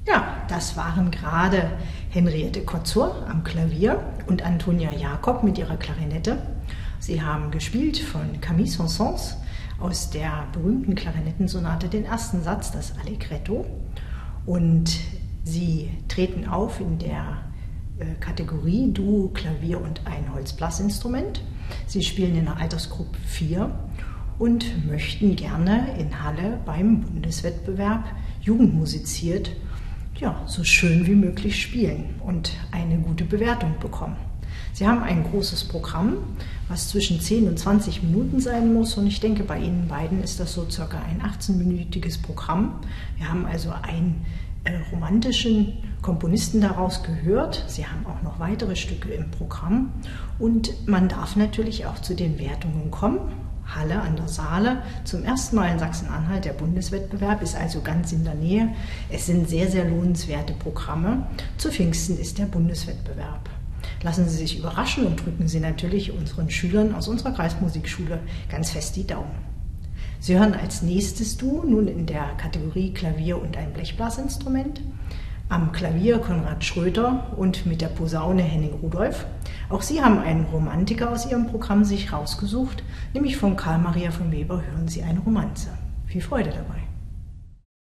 Ja, das waren gerade Henriette Kotzur am Klavier und Antonia Jakob mit ihrer Klarinette. Sie haben gespielt von Camille Saint-Saëns aus der berühmten Klarinettensonate den ersten Satz, das Allegretto. Und sie treten auf in der Kategorie Duo, Klavier und ein Holzblasinstrument. Sie spielen in der Altersgruppe 4 und möchten gerne in Halle beim Bundeswettbewerb Jugendmusiziert so schön wie möglich spielen und eine gute Bewertung bekommen. Sie haben ein großes Programm, was zwischen 10 und 20 Minuten sein muss, und ich denke, bei Ihnen beiden ist das so circa ein 18-minütiges Programm. Wir haben also einen romantischen Komponisten daraus gehört. Sie haben auch noch weitere Stücke im Programm und man darf natürlich auch zu den Wertungen kommen. Halle an der Saale, zum ersten Mal in Sachsen-Anhalt der Bundeswettbewerb, ist also ganz in der Nähe. Es sind sehr, sehr lohnenswerte Programme. Zu Pfingsten ist der Bundeswettbewerb. Lassen Sie sich überraschen und drücken Sie natürlich unseren Schülern aus unserer Kreismusikschule ganz fest die Daumen. Sie hören als nächstes Duo nun in der Kategorie Klavier und ein Blechblasinstrument. Am Klavier Konrad Schröter und mit der Posaune Henning Rudolph. Auch sie haben einen Romantiker aus ihrem Programm sich rausgesucht, nämlich von Karl Maria von Weber hören Sie eine Romanze. Viel Freude dabei!